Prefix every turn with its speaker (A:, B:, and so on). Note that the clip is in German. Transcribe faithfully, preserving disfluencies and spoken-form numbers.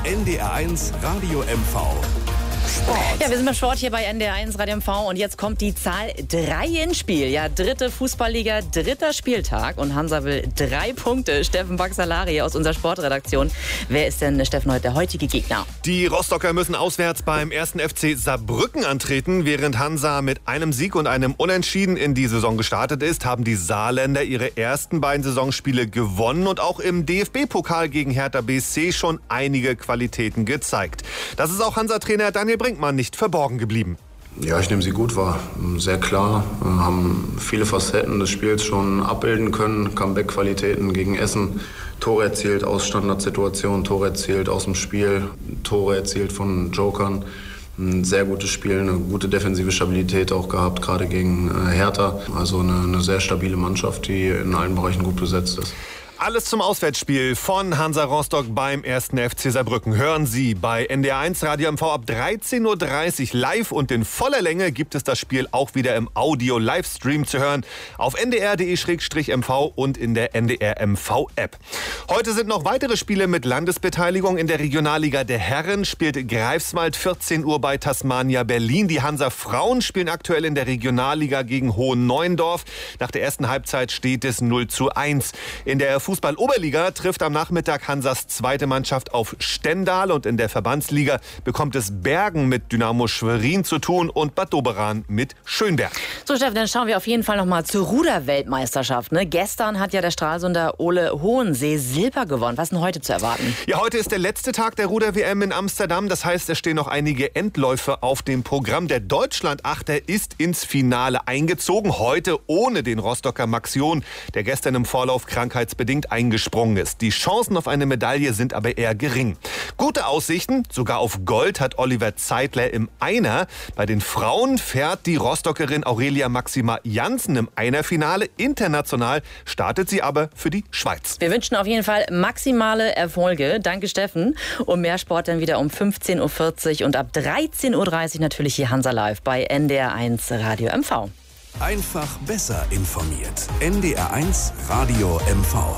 A: N D R eins Radio M V. Sport.
B: Ja, wir sind beim Sport hier bei N D R eins Radio M V und jetzt kommt die Zahl drei ins Spiel. Ja, dritte Fußballliga, dritter Spieltag und Hansa will drei Punkte. Steffen Baxalari aus unserer Sportredaktion. Wer ist denn, Steffen, heute der heutige Gegner?
C: Die Rostocker müssen auswärts beim ersten F C Saarbrücken antreten. Während Hansa mit einem Sieg und einem Unentschieden in die Saison gestartet ist, haben die Saarländer ihre ersten beiden Saisonspiele gewonnen und auch im D F B-Pokal gegen Hertha B S C schon einige Qualitäten gezeigt. Das ist auch Hansa-Trainer Daniel Brinkmann nicht verborgen geblieben.
D: Ja, ich nehme sie gut wahr. Sehr klar, haben viele Facetten des Spiels schon abbilden können. Comeback-Qualitäten gegen Essen, Tore erzielt aus Standardsituationen, Tore erzielt aus dem Spiel, Tore erzielt von Jokern. Ein sehr gutes Spiel, eine gute defensive Stabilität auch gehabt, gerade gegen Hertha. Also eine, eine sehr stabile Mannschaft, die in allen Bereichen gut besetzt ist.
C: Alles zum Auswärtsspiel von Hansa Rostock beim ersten F C Saarbrücken. Hören Sie bei N D R eins Radio M V ab dreizehn Uhr dreißig live und in voller Länge gibt es das Spiel auch wieder im Audio-Livestream zu hören auf n d r punkt d e M V und in der N D R M V-App. Heute sind noch weitere Spiele mit Landesbeteiligung. In der Regionalliga der Herren spielt Greifswald vierzehn Uhr bei Tasmania Berlin. Die Hansa Frauen spielen aktuell in der Regionalliga gegen Hohen Neuendorf. Nach der ersten Halbzeit steht es null zu eins. In der Fußball-Oberliga trifft am Nachmittag Hansas zweite Mannschaft auf Stendal und in der Verbandsliga bekommt es Bergen mit Dynamo Schwerin zu tun und Bad Doberan mit Schönberg.
B: So, Steffen, dann schauen wir auf jeden Fall noch mal zur Ruder-Weltmeisterschaft. Ne? Gestern hat ja der Stralsunder Ole Hohensee Silber gewonnen. Was ist denn heute zu erwarten?
C: Ja, heute ist der letzte Tag der Ruder-W M in Amsterdam. Das heißt, es stehen noch einige Endläufe auf dem Programm. Der Deutschland-Achter ist ins Finale eingezogen. Heute ohne den Rostocker Max John, der gestern im Vorlauf krankheitsbedingt eingesprungen ist. Die Chancen auf eine Medaille sind aber eher gering. Gute Aussichten, sogar auf Gold, hat Oliver Zeitler im Einer. Bei den Frauen fährt die Rostockerin Aurelia Maxima Janssen im Einerfinale. International startet sie aber für die Schweiz.
B: Wir wünschen auf jeden Fall maximale Erfolge. Danke, Steffen. Und mehr Sport dann wieder um fünfzehn Uhr vierzig und ab dreizehn Uhr dreißig natürlich hier Hansa Live bei N D R eins Radio M V.
A: Einfach besser informiert. N D R eins Radio M V.